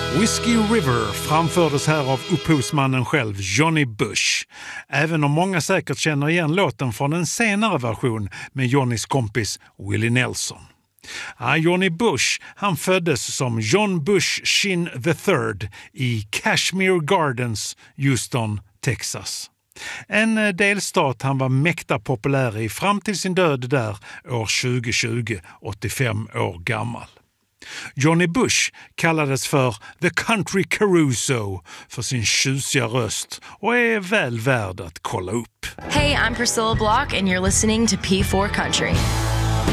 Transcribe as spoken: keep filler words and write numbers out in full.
Whiskey River framfördes här av upphovsmannen själv, Johnny Bush. Även om många säkert känner igen låten från en senare version med Johnnys kompis Willie Nelson. Ja, Johnny Bush, han föddes som John Bush Shinn the third i Kashmere Gardens, Houston, Texas. En delstat han var mäkta populär i fram till sin död där år tjugo tjugo, åttiofem år gammal. Johnny Bush kallades för The Country Caruso för sin tjusiga röst och är väl värd att kolla upp. Hey, I'm Priscilla Block and you're listening to P four Country.